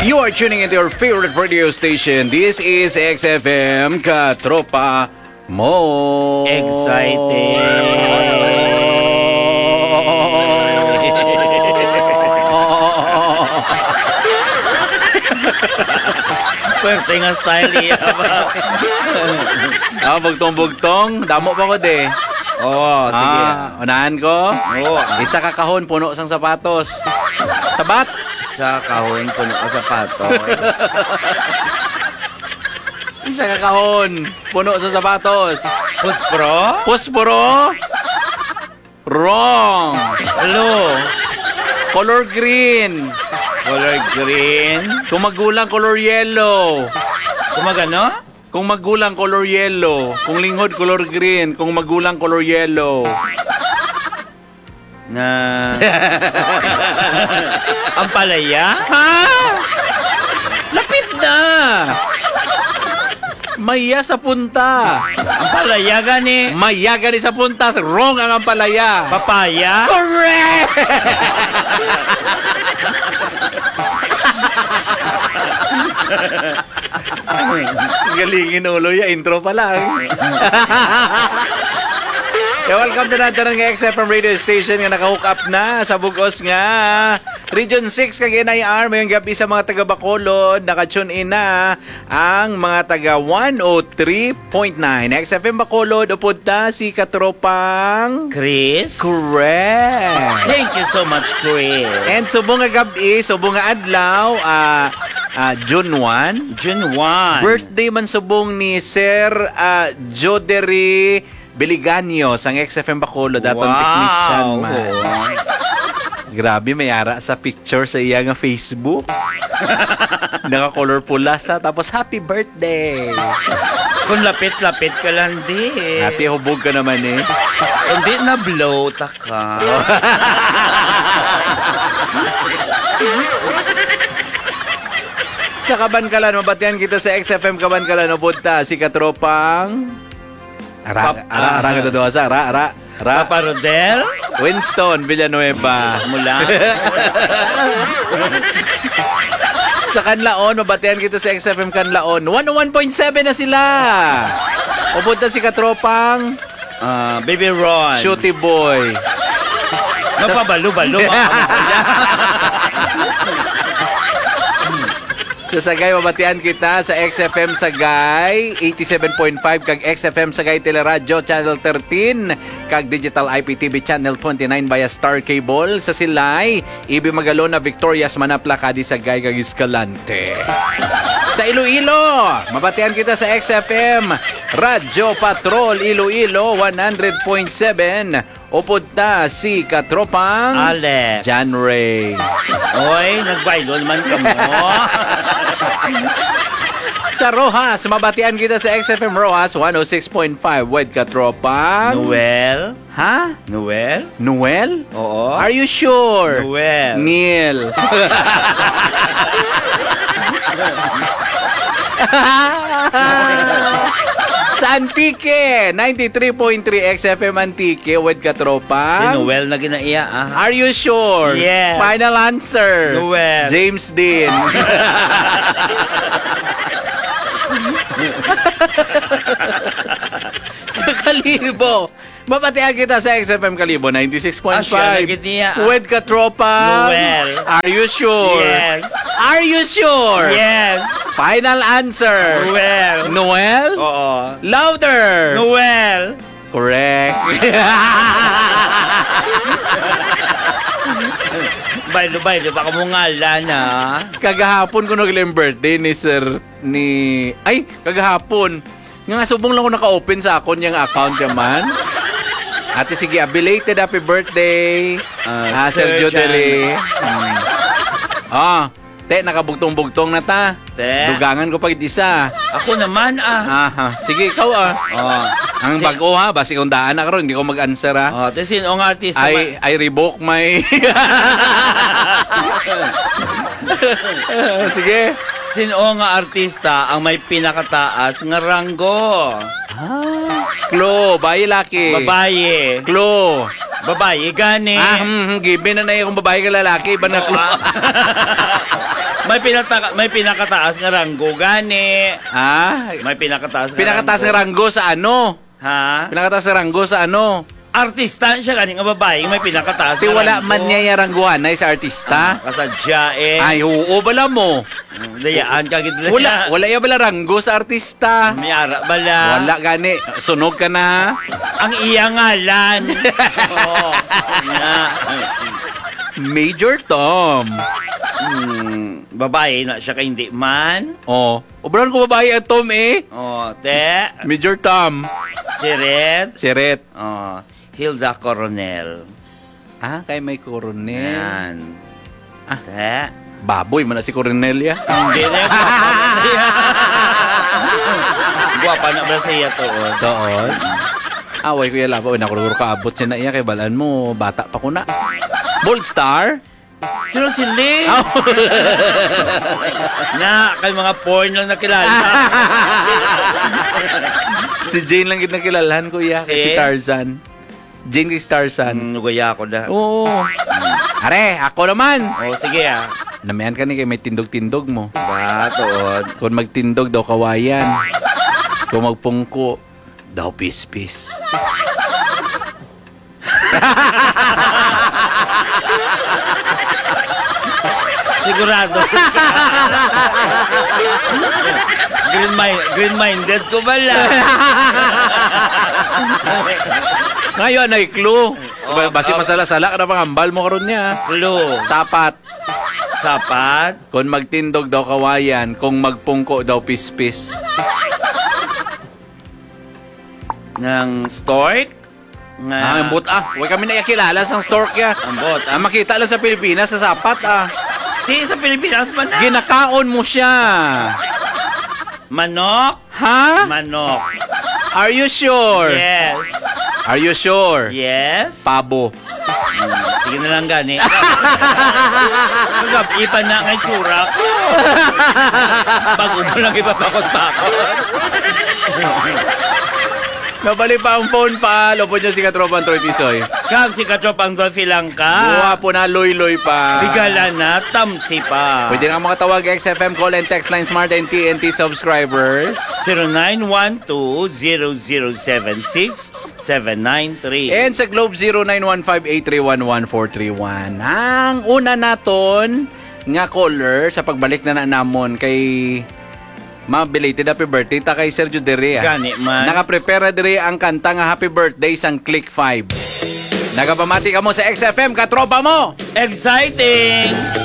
You are tuning into your favorite radio station. This is XFM Katropa Mo. Excited. Pwerte nga style iya ba? Bugtong-bugtong. Damo pa ko de. Oo, sige. Unahan ko. Oo. Isa ka kahon, puno sang sapatos. Sabat. Sa kahon puno ka sapato. Isa ka kahon, puno sa sapatos. Puspro? Posporo. Wrong. Hello. Color green. Color green. Kung magulang, color yellow. Kumagano? Kung magulang, color yellow. Kung lingkod, color green. Kung magulang, color yellow. Na ang palaya? Ha? Lapit na. Maya sa punta. Ang palaya gani. Maya gani sa punta. Wrong ang ampalaya. Papaya? Correct! Galingin ulo ya. Intro pa lang. Welcome to natin ng XFM radio station nga naka-hook up na sa bugos nga Region 6 kag NIR mayong gabi sa mga taga Bacolod naka-tune in na ang mga taga 103.9 XFM Bacolod upod ta si katropang Chris? Correct. Thank you so much, Chris. And subong nga gabi, subong nga adlaw June 1 June 1. birthday man subong ni Sir Jodery Biliganyo sang XFM Bacolod daton technician man. Grabe may ara sa picture sa iya nga Facebook. Naka-color pula sa tapos happy birthday. Kung lapit-lapit ka lang di. Happy hubog ka naman eh. Hindi na blow ta ka. Sa Kabankalan, mabatian kita sa XFM Kabankalan punta si katropang Ara ka doon sa Ara Papa Rodel? Winston Villanueva Mula? sa Kanlaon, mabatian kita sa XFM Kanlaon 101.7 na sila. Pupunta si katropang Baby Ron. Shooty Boy. Napabalo-balo. Sa Sagay, mabatian kita sa XFM Sagay 87.5 kag XFM Sagay Teleradyo Channel 13 kag Digital IPTV Channel 29 via Star Cable. Sa Silay, Ibi Magalona, Victorias, Manapla, Cadi, Sagay kag Escalante. Sa Iloilo, mabatian kita sa XFM Radyo Patrol Iloilo 100.7. Upod ta si katropang Alex John Ray. Oy, nagbaylo naman ka mo. Sa Rojas, mabatian kita sa XFM Rojas 106.5 with katropang Noel? Ha? Noel? Noel? Oo. Are you sure? Noel. Neil. Sa Antique 93.3 XFM Antique with katropa. Noel na ginaiya Are you sure? Yes. Final answer. Noel. James Dean. Sa Kalibo, mapatihan kita sa XFM Kalibo 96.5 with katropa. Noel. Are you sure? Yes. Are you sure? Yes. Final answer. Noel. Noel? Oo. Louder. Noel. Correct. Baylo, baka mo ngalan na. Kagahapon ko nag-ilang birthday ni Sir ni... Ay, kagahapon. Nga subong lang ko naka-open sa akon yung account yaman. Ate, sige, belated happy birthday. Sir Jodery. Te, nakabugtong-bugtong na ta. Te. Dugangan ko pag isa. Ako naman Sige, ikaw Ang bago basi kung daan na karon, hindi ko mag-answer te sino ang artista? I revoke my... Sige. Sino nga artista ang may pinakataas nga ranggo? Klo, bayi laki. Babae. Klo. Babae, gani. Given na yung babae ka lalaki, iba na klo. May pinakataas nga ranggo gani. May pinakataas nga Pinakataas ng ranggo sa ano? Ha? Pinakataas ng ranggo sa ano? Artista siya gani nga babae, may pinakataas Kasi nga wala ranggo. man niya yung rangguhan na sa artista. Kasadya eh. Ay, oo, bala mo. Dayaan ka gid. Wala yung bala ranggo sa artista. May ara bala. Wala gani. Sunog ka na ha? Ang iya ngalan. Oo. Nga. Major Tom. Babae na siya kay hindi man. Oh. Obran ko babae ang Tom eh. Oh, te. Major Tom. Si Red. Siret. Oh, Hilda Coronel. Kay may Coronel. Yan. Te. Baboy man na si Cornelia. Hindi na. Guwapa na ba siya to? Doon. Away ko yung laba. Uy, nakururo ka abot siya na iya. Kay balaan mo, bata pa ko na. Bold Star? Sino si Lee? Na, kay mga porn lang nakilala. Si Jane lang kinakilalahan ko iya. Si Tarzan. Jane kay Tarzan. Nugaya ako na. Oo. Are, ako naman. Oh, sige ah. Namayan ka ni kay may tindog-tindog mo. Ba, tuod. Kung magtindog daw kawayan. Kung magpungko, daw pis-pis. Sigurado. Green-minded ko bala. Ngayon ay clue. Oh, Basi masala-sala ka na pangambal mo karon niya. Clue. Sapat. Sapat. Kung magtindog daw kawayan, kung magpungko daw pis-pis. Ng stork. Ang ambot Huwag kami nakikilala sa stork ya. Ambot. Ang makita lang sa Pilipinas sa sapat Di sa Pilipinas man na. Ginakaon mo siya. Manok. Ha? Manok. Are you sure? Yes. Are you sure? Yes. Pabo. Sige na lang gani. Ipan na ngay tsura ko. Bago mo lang ipapakot-pakot. Nabalik pa ang phone pa. Lopod niya si Katropan Troy Tisoy. Kam si Katropang Dolphy lang ka. Guwapo na, loy-loy pa. Bigala na, tamsi pa. Pwede nga mga tawag XFM call and text line Smart and TNT subscribers. 0912-0076-793. And sa Globe 0915-831-1431. Ang una naton nga caller sa pagbalik na namon kay belated happy birthday ta kay Sergio Derea. Gani man. Nakaprepare dire ang kanta nga happy birthday sang Click 5. Nagapamati ka mo sa XFM, katropa mo! Exciting!